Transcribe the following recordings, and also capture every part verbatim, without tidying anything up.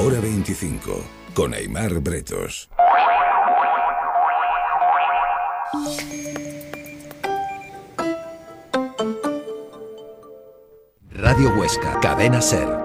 Hora veinticinco, con Aimar Bretos. Radio Huesca, Cadena Ser.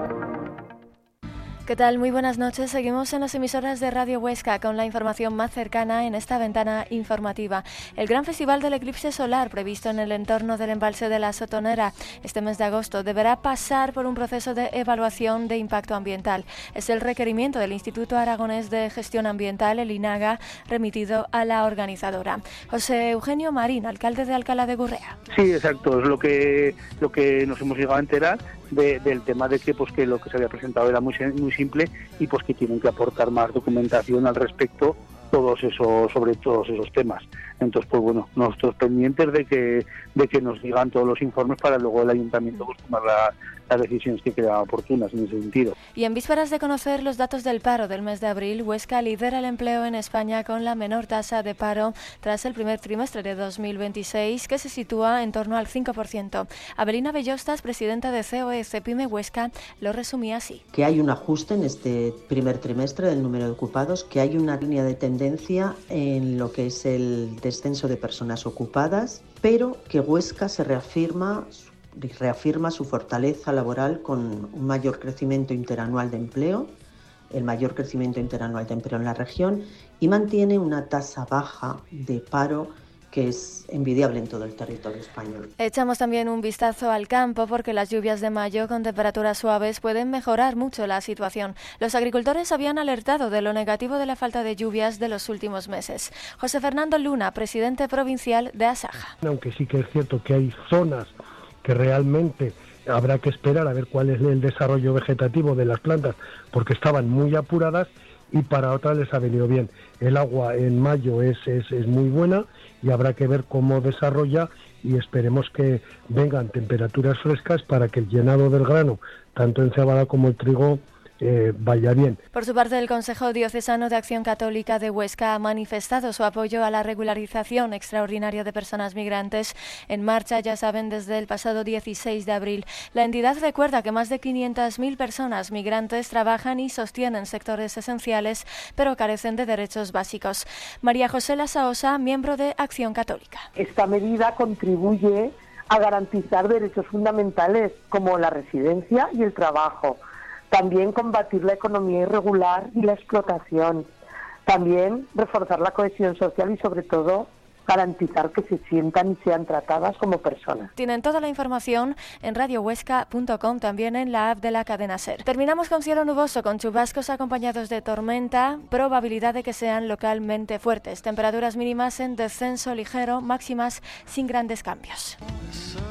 ¿Qué tal? Muy buenas noches. Seguimos en las emisoras de Radio Huesca con la información más cercana en esta ventana informativa. El gran festival del eclipse solar previsto en el entorno del embalse de la Sotonera este mes de agosto deberá pasar por un proceso de evaluación de impacto ambiental. Es el requerimiento del Instituto Aragonés de Gestión Ambiental, el INAGA, remitido a la organizadora. José Eugenio Marín, alcalde de Alcalá de Gurrea. Sí, exacto. Es lo que lo que nos hemos llegado a enterar de, del tema de que pues que lo que se había presentado era muy muy simple y pues que tienen que aportar más documentación al respecto, todos esos sobre todos esos temas. Entonces, pues bueno, nosotros pendientes de que de que nos digan todos los informes para luego el ayuntamiento pues, tomar la, las decisiones que crean oportunas en ese sentido. Y en vísperas de conocer los datos del paro del mes de abril, Huesca lidera el empleo en España con la menor tasa de paro tras el primer trimestre de dos mil veintiséis, que se sitúa en torno al cinco por ciento. Abelina Bellostas, presidenta de C O E Cepime Huesca, lo resumía así. Que hay un ajuste en este primer trimestre del número de ocupados, que hay una línea de tendencia en lo que es el descenso de personas ocupadas, pero que Huesca se reafirma reafirma su fortaleza laboral con un mayor crecimiento interanual de empleo, el mayor crecimiento interanual de empleo en la región, y mantiene una tasa baja de paro que es envidiable en todo el territorio español. Echamos también un vistazo al campo porque las lluvias de mayo con temperaturas suaves pueden mejorar mucho la situación. Los agricultores habían alertado de lo negativo de la falta de lluvias de los últimos meses. José Fernando Luna, presidente provincial de Asaja. Aunque sí que es cierto que hay zonas que realmente habrá que esperar a ver cuál es el desarrollo vegetativo de las plantas porque estaban muy apuradas, y para otras les ha venido bien. El agua en mayo es, es, es muy buena y habrá que ver cómo desarrolla, y esperemos que vengan temperaturas frescas para que el llenado del grano, tanto en cebada como el trigo, Eh, vaya bien. Por su parte, el Consejo Diocesano de Acción Católica de Huesca ha manifestado su apoyo a la regularización extraordinaria de personas migrantes en marcha, ya saben, desde el pasado dieciséis de abril. La entidad recuerda que más de quinientas mil personas migrantes trabajan y sostienen sectores esenciales, pero carecen de derechos básicos. María José Lasaosa, miembro de Acción Católica. Esta medida contribuye a garantizar derechos fundamentales como la residencia y el trabajo. También combatir la economía irregular y la explotación. También reforzar la cohesión social y, sobre todo, garantizar que se sientan y sean tratadas como personas. Tienen toda la información en radio huesca punto com, también en la app de la cadena SER. Terminamos con cielo nuboso, con chubascos acompañados de tormenta, probabilidad de que sean localmente fuertes. Temperaturas mínimas en descenso ligero, máximas sin grandes cambios.